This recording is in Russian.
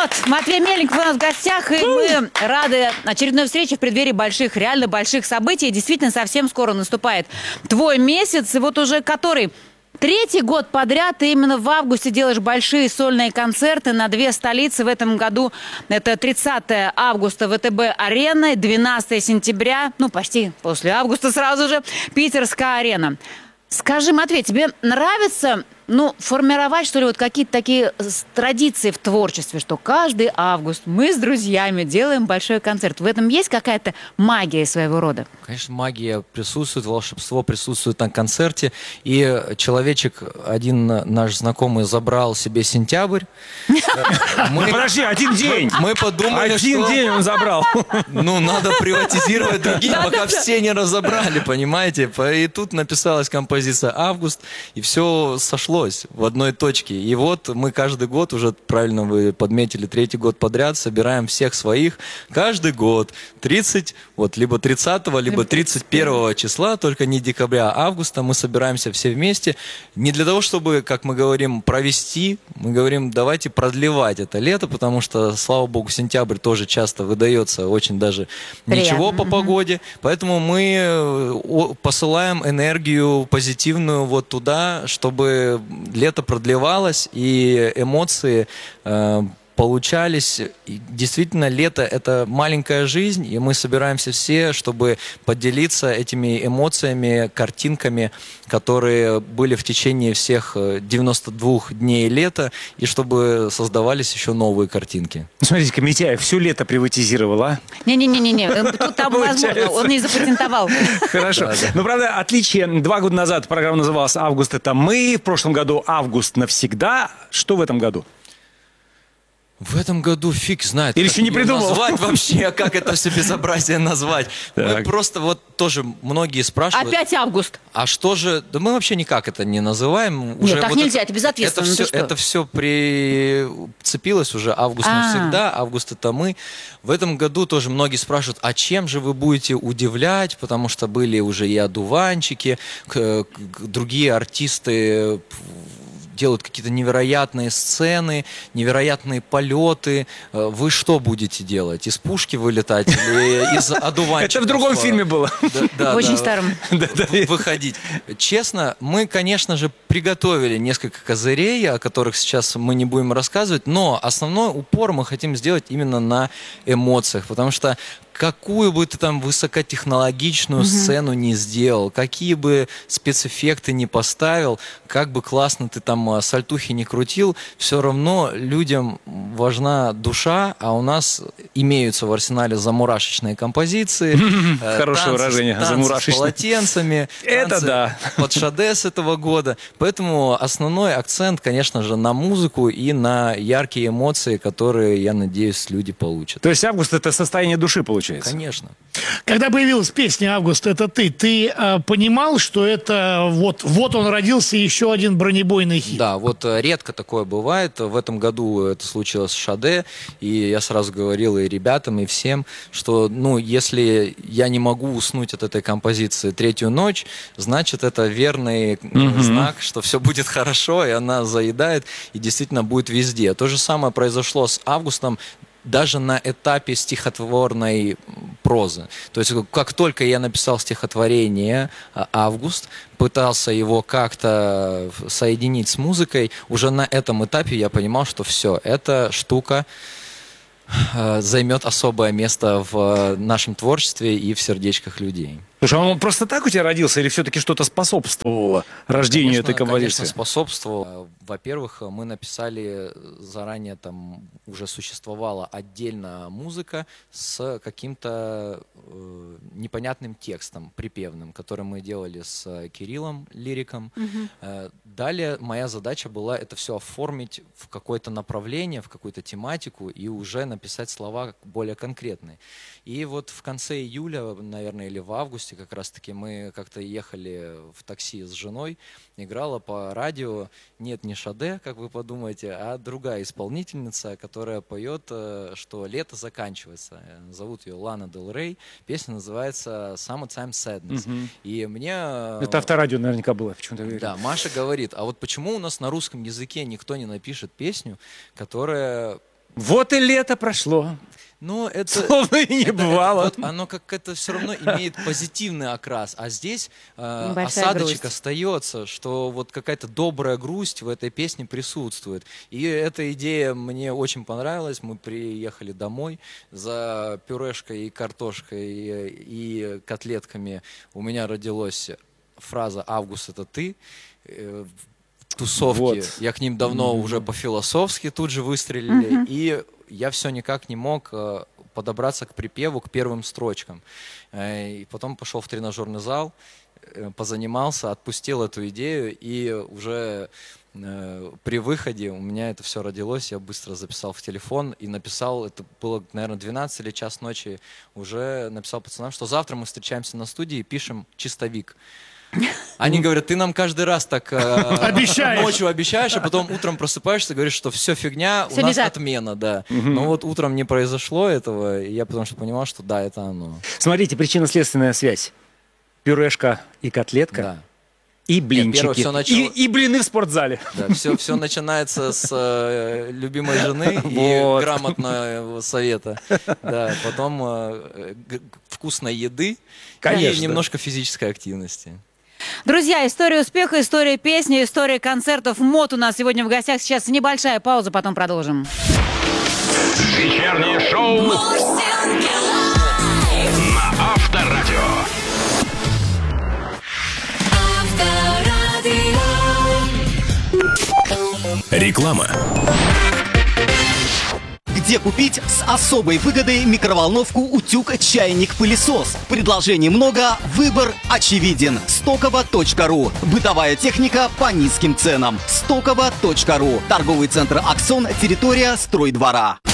Вот, Матвей Мельников у нас в гостях, и мы рады очередной встрече в преддверии больших, реально больших событий. Действительно, совсем скоро наступает твой месяц, и вот уже который... Третий год подряд ты именно в августе делаешь большие сольные концерты на две столицы. В этом году это 30 августа ВТБ-арена, 12 сентября, ну почти после августа сразу же, Питерская арена. Скажи, Матвей, тебе нравится, формировать, что ли, вот какие-то такие традиции в творчестве, что каждый август мы с друзьями делаем большой концерт? В этом есть какая-то магия своего рода? Конечно, магия присутствует, волшебство присутствует на концерте. И человечек, один наш знакомый, забрал себе сентябрь. Подожди, один день! Мы подумали, один день он забрал. Надо приватизировать другие, пока все не разобрали, понимаете? И тут написалась композиция «Август», и все сошлось в одной точке. И вот мы каждый год, уже правильно вы подметили, третий год подряд, собираем всех своих. Каждый год либо 30-го, либо 31 числа, только не декабря, а августа, мы собираемся все вместе. Не для того, чтобы, как мы говорим, провести, мы говорим, давайте продлевать это лето, потому что, слава богу, сентябрь тоже часто выдается очень даже ничего по погоде. Поэтому мы посылаем энергию позитивную вот туда, чтобы лето продлевалось и эмоции получались. И действительно, лето — это маленькая жизнь, и мы собираемся все, чтобы поделиться этими эмоциями, картинками, которые были в течение всех 92 дней лета, и чтобы создавались еще новые картинки. Смотрите, Митяев все лето приватизировал, а? Не-не-не, тут там возможно, он не запатентовал. Хорошо. Но, правда, отличие. 2 года назад программа называлась «Август — это мы». В прошлом году «Август навсегда». Что в этом году? В этом году фиг знает. Или еще не придумал. Назвать вообще, как это все безобразие назвать. Мы просто вот тоже многие спрашивают. Опять август. А что же? Да мы вообще никак это не называем. Нет, так нельзя, это безответственно. Это все прицепилось уже. Август навсегда, август — это мы. В этом году тоже многие спрашивают, а чем же вы будете удивлять? Потому что были уже и одуванчики, другие артисты делают какие-то невероятные сцены, невероятные полеты. Вы что будете делать? Из пушки вылетать или из одуванчика? Это в другом фильме было. Очень старом. Выходить. Честно, мы, конечно же, приготовили несколько козырей, о которых сейчас мы не будем рассказывать, но основной упор мы хотим сделать именно на эмоциях, потому что какую бы ты там высокотехнологичную сцену не сделал, какие бы спецэффекты не поставил, как бы классно ты там сальтухи не крутил, все равно людям важна душа, а у нас имеются в арсенале замурашечные композиции. Хорошее выражение, замурашечные. С полотенцами. Это да. Под шаде с этого года. Поэтому основной акцент, конечно же, на музыку и на яркие эмоции, которые, я надеюсь, люди получат. То есть август — это состояние души, получается? Конечно. Когда появилась песня «Август — это ты», понимал, что это вот он родился, еще один бронебойный хит? Да, вот редко такое бывает. В этом году это случилось с Шаде, и я сразу говорил и ребятам, и всем, что, если я не могу уснуть от этой композиции третью ночь, значит, это верный знак, что все будет хорошо, и она заедает, и действительно будет везде. То же самое произошло с «Августом», даже на этапе стихотворной прозы. То есть, как только я написал стихотворение «Август», пытался его как-то соединить с музыкой, уже на этом этапе я понимал, что все, эта штука займет особое место в нашем творчестве и в сердечках людей. Слушай, он просто так у тебя родился или все-таки что-то способствовало рождению этой композиции? Конечно, способствовало. Во-первых, мы написали заранее, там уже существовала отдельно музыка с каким-то непонятным текстом, припевным, который мы делали с Кириллом, лириком. Далее моя задача была это все оформить в какое-то направление, в какую-то тематику и уже написать слова более конкретные. И вот в конце июля, наверное, или в августе как раз-таки мы как-то ехали в такси с женой, играла по радио, нет, не Шаде, как вы подумаете, а другая исполнительница, которая поет, что лето заканчивается. Зовут ее Лана Дель Рей, песня называется «Summertime Sadness». И мне... Это авторадио наверняка было, почему-то говорю. Да, Маша говорит, а вот почему у нас на русском языке никто не напишет песню, которая Вот и лето прошло. Но это... Словно и не бывало. Вот оно как это все равно имеет позитивный окрас, а здесь Небольшая осадочек грусть. остается, что вот какая-то добрая грусть в этой песне присутствует. И эта идея мне очень понравилась. Мы приехали домой за пюрешкой и картошкой и котлетками. У меня родилась фраза «Август, это ты». Тусовки. Вот. Я к ним давно уже по-философски тут же выстрелили. И я все никак не мог подобраться к припеву, к первым строчкам. И потом пошел в тренажерный зал, позанимался, отпустил эту идею, и уже при выходе у меня это все родилось, я быстро записал в телефон и написал, это было, наверное, 12 или час ночи, уже написал пацанам, что завтра мы встречаемся на студии и пишем чистовик. Они говорят, ты нам каждый раз так ночью обещаешь, а потом утром просыпаешься и говоришь, что все фигня, Всё у нас не так. отмена, да. Но вот утром не произошло этого, и я потому что понимал, что да, это оно. Смотрите, причинно-следственная связь. Пюрешка и котлетка. Да. И блинчики. первое, всё начало- И блины в спортзале. Да, все начинается с любимой жены Вот. и грамотного совета. Да, потом вкусной еды Конечно. и немножко физической активности. Друзья, история успеха, история песни, история концертов МОД у нас сегодня в гостях. Сейчас небольшая пауза, потом продолжим. Вечернее шоу на Авторадио. Реклама. Где купить с особой выгодой микроволновку, утюг, чайник, пылесос? Предложений много, выбор очевиден. Stokovo.ru. Бытовая техника по низким ценам. Stokovo.ru. Торговый центр «Аксон», территория стройдвора.